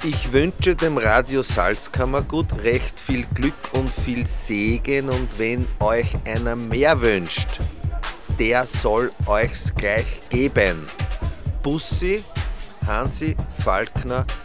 Ich wünsche dem Radio Salzkammergut recht viel Glück und viel Segen, und wenn euch einer mehr wünscht, der soll euch's gleich geben. Bussi, Hansi Falkner,